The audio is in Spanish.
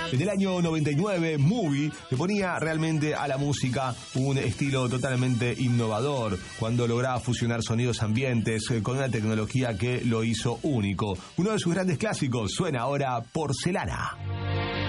En el año 99, Movie le ponía realmente a la música un estilo totalmente innovador, cuando lograba fusionar sonidos ambientes con una tecnología que lo hizo único. Uno de sus grandes clásicos suena ahora, Porcelana.